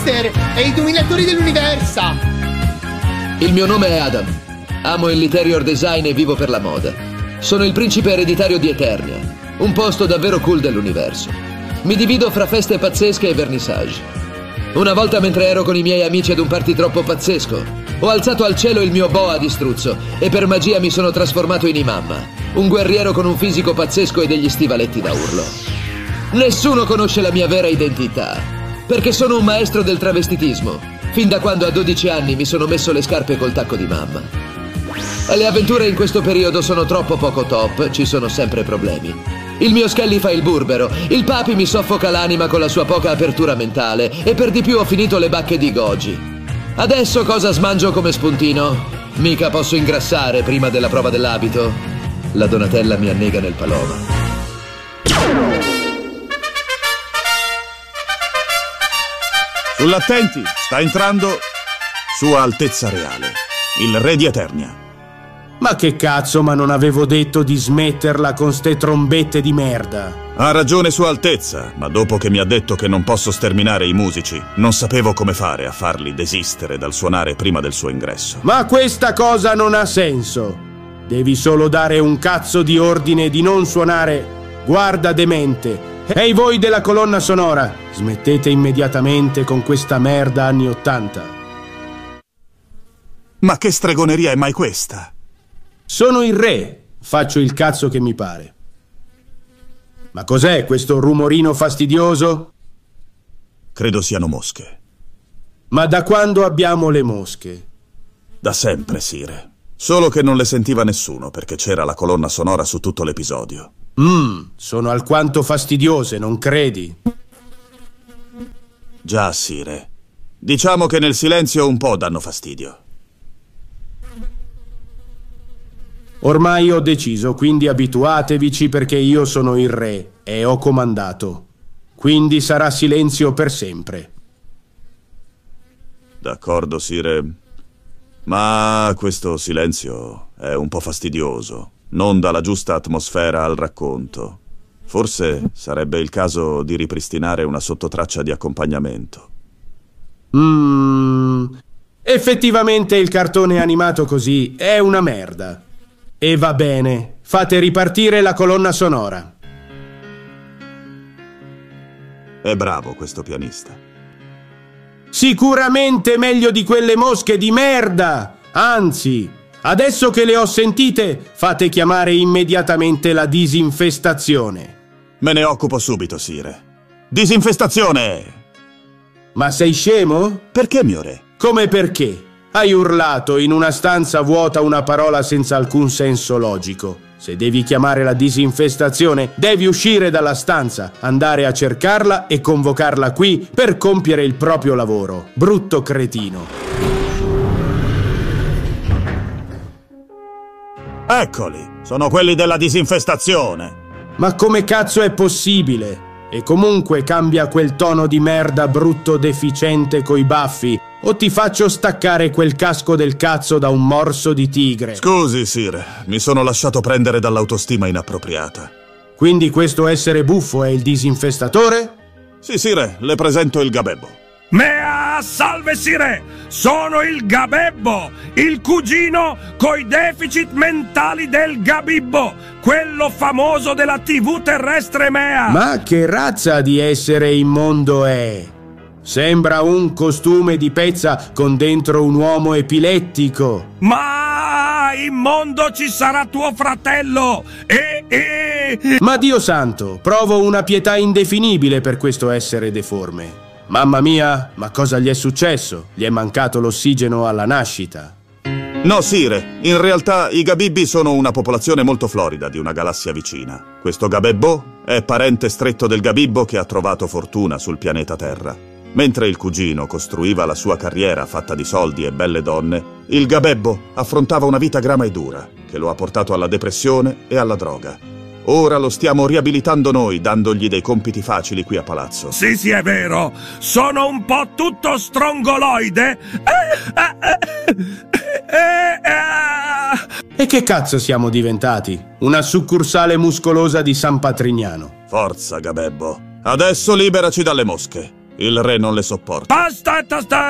e i dominatori dell'universo. Il mio nome è Adam. Amo il interior design e vivo per la moda. Sono il principe ereditario di Eternia, un posto davvero cool dell'universo. Mi divido fra feste pazzesche e vernissage. Una volta, mentre ero con i miei amici ad un party troppo pazzesco, ho alzato al cielo il mio boa di struzzo e per magia mi sono trasformato in Imamma, un guerriero con un fisico pazzesco e degli stivaletti da urlo. Nessuno conosce la mia vera identità, perché sono un maestro del travestitismo, fin da quando a 12 anni mi sono messo le scarpe col tacco di mamma. Le avventure in questo periodo sono troppo poco top, ci sono sempre problemi. Il mio Skelly fa il burbero, il Papi mi soffoca l'anima con la sua poca apertura mentale e per di più ho finito le bacche di Goji. Adesso cosa smangio come spuntino? Mica posso ingrassare prima della prova dell'abito. La Donatella mi annega nel Paloma. Sull'attenti, sta entrando Sua Altezza Reale, il Re di Eternia. Ma che cazzo, ma non avevo detto di smetterla con ste trombette di merda. Ha ragione Sua Altezza, ma dopo che mi ha detto che non posso sterminare i musici, non sapevo come fare a farli desistere dal suonare prima del suo ingresso. Ma questa cosa non ha senso. Devi solo dare un cazzo di ordine di non suonare. Guarda demente. Ehi voi della colonna sonora, smettete immediatamente con questa merda anni '80. Ma che stregoneria è mai questa? Sono il re, faccio il cazzo che mi pare. Ma cos'è questo rumorino fastidioso? Credo siano mosche. Ma da quando abbiamo le mosche? Da sempre, Sire. Solo che non le sentiva nessuno perché c'era la colonna sonora su tutto l'episodio. Sono alquanto fastidiose, non credi? Già, Sire. Diciamo che nel silenzio un po' danno fastidio. Ormai ho deciso, quindi abituatevici perché io sono il re e ho comandato. Quindi sarà silenzio per sempre. D'accordo, Sire. Ma questo silenzio è un po' fastidioso. Non dà la giusta atmosfera al racconto. Forse sarebbe il caso di ripristinare una sottotraccia di accompagnamento. Effettivamente il cartone animato così è una merda. E va bene, fate ripartire la colonna sonora. È bravo questo pianista. Sicuramente meglio di quelle mosche di merda! Anzi, adesso che le ho sentite, fate chiamare immediatamente la disinfestazione. Me ne occupo subito, Sire. Disinfestazione! Ma sei scemo? Perché, mio re? Come perché? Hai urlato in una stanza vuota una parola senza alcun senso logico. Se devi chiamare la disinfestazione, devi uscire dalla stanza, andare a cercarla e convocarla qui per compiere il proprio lavoro. Brutto cretino. Eccoli, sono quelli della disinfestazione. Ma come cazzo è possibile? E comunque cambia quel tono di merda brutto deficiente coi baffi, o ti faccio staccare quel casco del cazzo da un morso di tigre. Scusi, Sire, mi sono lasciato prendere dall'autostima inappropriata. Quindi questo essere buffo è il disinfestatore? Sì, Sire, le presento il Gabebbo. Mea, salve Sire! Sono il Gabebbo, il cugino coi deficit mentali del Gabibbo, quello famoso della TV terrestre Mea! Ma che razza di essere immondo è? Sembra un costume di pezza con dentro un uomo epilettico. Ma in mondo ci sarà tuo fratello! Ma Dio santo, provo una pietà indefinibile per questo essere deforme. Mamma mia, ma cosa gli è successo? Gli è mancato l'ossigeno alla nascita. No, Sire, in realtà i Gabibbi sono una popolazione molto florida di una galassia vicina. Questo Gabebbo è parente stretto del Gabibbo che ha trovato fortuna sul pianeta Terra. Mentre il cugino costruiva la sua carriera fatta di soldi e belle donne, il Gabebbo affrontava una vita grama e dura, che lo ha portato alla depressione e alla droga. Ora lo stiamo riabilitando noi, dandogli dei compiti facili qui a palazzo. Sì, sì, è vero. Sono un po' tutto strongoloide. E che cazzo siamo diventati? Una succursale muscolosa di San Patrignano. Forza, Gabebbo. Adesso liberaci dalle mosche. Il re non le sopporta. Basta,